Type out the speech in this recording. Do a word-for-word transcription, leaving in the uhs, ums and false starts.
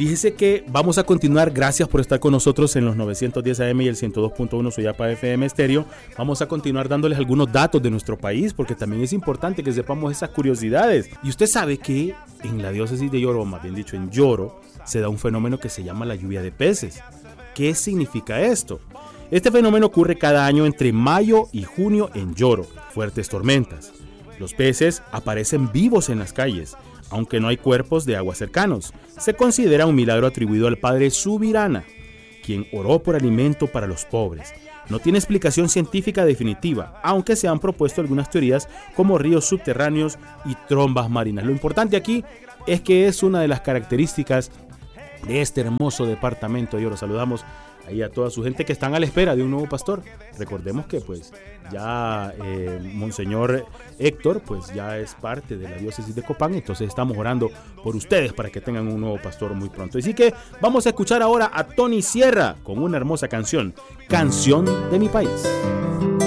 Fíjese que vamos a continuar, gracias por estar con nosotros en los novecientos diez A M y el ciento dos punto uno Suyapa F M Estéreo. Vamos a continuar dándoles algunos datos de nuestro país, porque también es importante que sepamos esas curiosidades. Y usted sabe que en la diócesis de Yoro, más bien dicho en Yoro, se da un fenómeno que se llama la lluvia de peces. ¿Qué significa esto? Este fenómeno ocurre cada año entre mayo y junio en Yoro, fuertes tormentas. Los peces aparecen vivos en las calles, aunque no hay cuerpos de agua cercanos. Se considera un milagro atribuido al padre Subirana, quien oró por alimento para los pobres. No tiene explicación científica definitiva, aunque se han propuesto algunas teorías como ríos subterráneos y trombas marinas. Lo importante aquí es que es una de las características de este hermoso departamento. Y ahora saludamos ahí a toda su gente que están a la espera de un nuevo pastor. Recordemos que pues ya eh, Monseñor Héctor pues ya es parte de la diócesis de Copán, entonces estamos orando por ustedes para que tengan un nuevo pastor muy pronto. Así que vamos a escuchar ahora a Tony Sierra con una hermosa canción, Canción de mi País.